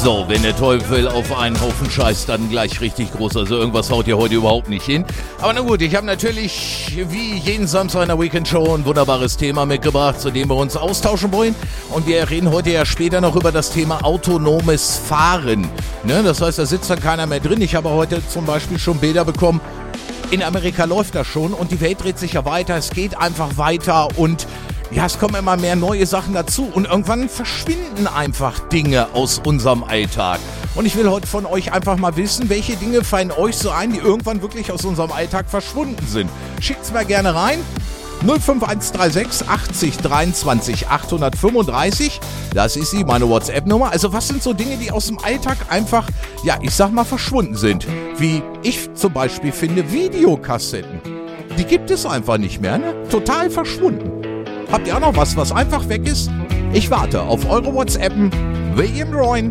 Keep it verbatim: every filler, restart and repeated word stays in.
So, wenn der Teufel auf einen Haufen scheißt, dann gleich richtig groß. Also irgendwas haut ihr heute überhaupt nicht hin. Aber na gut, ich habe natürlich wie jeden Samstag in der Weekend Show ein wunderbares Thema mitgebracht, zu dem wir uns austauschen wollen. Und wir reden heute ja später noch über das Thema autonomes Fahren. Ne? Das heißt, da sitzt dann keiner mehr drin. Ich habe heute zum Beispiel schon Bilder bekommen. In Amerika läuft das schon und die Welt dreht sich ja weiter. Es geht einfach weiter und ja, es kommen immer mehr neue Sachen dazu und irgendwann verschwinden einfach Dinge aus unserem Alltag. Und ich will heute von euch einfach mal wissen, welche Dinge fallen euch so ein, die irgendwann wirklich aus unserem Alltag verschwunden sind. Schickt's mir gerne rein. null fünf eins drei sechs achtzig dreiundzwanzig achthundertfünfunddreißig. Das ist sie, meine WhatsApp-Nummer. Also was sind so Dinge, die aus dem Alltag einfach, ja, ich sag mal, verschwunden sind? Wie ich zum Beispiel finde Videokassetten. Die gibt es einfach nicht mehr, ne? Total verschwunden. Habt ihr auch noch was, was einfach weg ist? Ich warte auf eure WhatsAppen. William Roy.